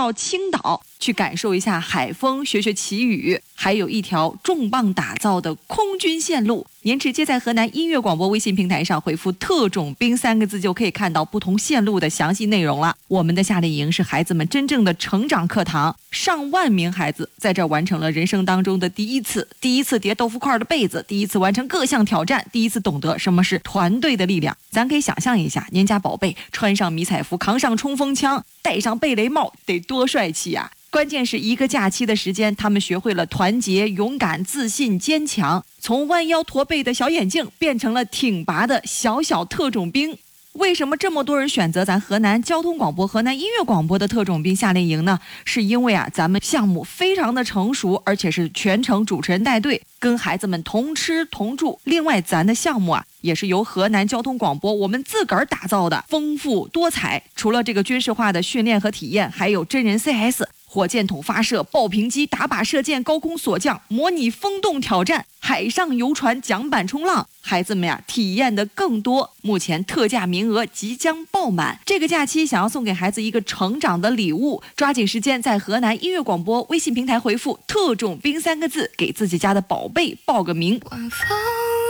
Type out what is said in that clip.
到青岛去感受一下海风，学学祈雨，还有一条重磅打造的空军线路。您直接在河南音乐广播微信平台上回复特种兵3个字，就可以看到不同线路的详细内容了。我们的夏令营是孩子们真正的成长课堂，上万名孩子在这儿完成了人生当中的第一次叠豆腐块的被子，第一次完成各项挑战，第一次懂得什么是团队的力量。咱可以想象一下，您家宝贝穿上迷彩服，扛上冲锋枪，戴上贝雷帽，得多帅气呀！关键是一个假期的时间，他们学会了团结、勇敢、自信、坚强，从弯腰驼背的小眼镜变成了挺拔的小特种兵。为什么这么多人选择咱河南交通广播、河南音乐广播的特种兵夏令营呢？是因为咱们项目非常的成熟，而且是全程主持人带队，跟孩子们同吃同住。另外咱的项目也是由河南交通广播我们自个儿打造的，丰富多彩。除了这个军事化的训练和体验，还有真人 CS、火箭筒发射、爆屏机、打靶射箭、高空锁降、模拟风洞挑战、海上游船、桨板冲浪，孩子们体验的更多。目前特价名额即将爆满，这个假期想要送给孩子一个成长的礼物，抓紧时间在河南音乐广播微信平台回复特种兵3个字，给自己家的宝贝报个名。 晚风